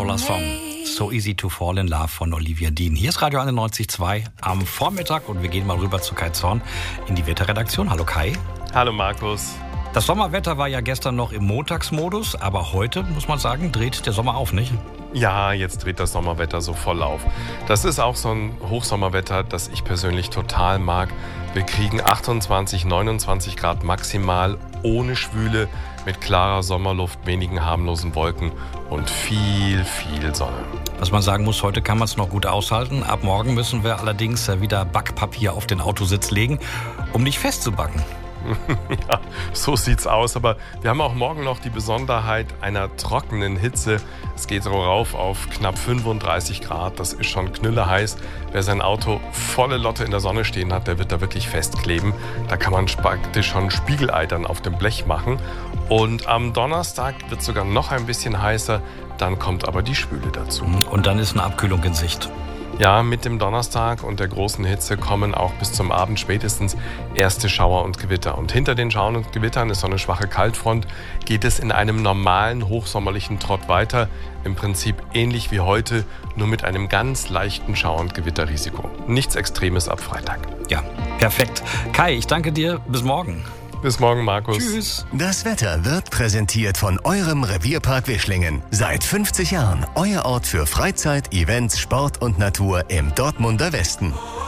toller Song. So Easy to Fall in Love von Olivia Dean. Hier ist Radio 91.2 am Vormittag und wir gehen mal rüber zu Kai Zorn in die Wetterredaktion. Hallo Kai. Hallo Markus. Das Sommerwetter war ja gestern noch im Montagsmodus, aber heute, muss man sagen, dreht der Sommer auf, nicht? Ja, jetzt dreht das Sommerwetter so voll auf. Das ist auch so ein Hochsommerwetter, das ich persönlich total mag. Wir kriegen 28, 29 Grad maximal, ohne Schwüle, mit klarer Sommerluft, wenigen harmlosen Wolken und viel Sonne. Was man sagen muss, heute kann man es noch gut aushalten. Ab morgen müssen wir allerdings wieder Backpapier auf den Autositz legen, um nicht festzubacken. Ja, so sieht's aus. Aber wir haben auch morgen noch die Besonderheit einer trockenen Hitze. Es geht so rauf auf knapp 35 Grad. Das ist schon knülleheiß. Wer sein Auto volle Lotte in der Sonne stehen hat, der wird da wirklich festkleben. Da kann man praktisch schon Spiegelei dann auf dem Blech machen. Und am Donnerstag wird es sogar noch ein bisschen heißer. Dann kommt aber die Schwüle dazu. Und dann ist eine Abkühlung in Sicht. Ja, mit dem Donnerstag und der großen Hitze kommen auch bis zum Abend spätestens erste Schauer und Gewitter. Und hinter den Schauern und Gewittern ist so eine schwache Kaltfront, geht es in einem normalen hochsommerlichen Trott weiter. Im Prinzip ähnlich wie heute, nur mit einem ganz leichten Schauer- und Gewitterrisiko. Nichts Extremes ab Freitag. Ja, perfekt. Kai, ich danke dir. Bis morgen. Bis morgen, Markus. Tschüss. Das Wetter wird präsentiert von eurem Revierpark Wischlingen. Seit 50 Jahren euer Ort für Freizeit, Events, Sport und Natur im Dortmunder Westen.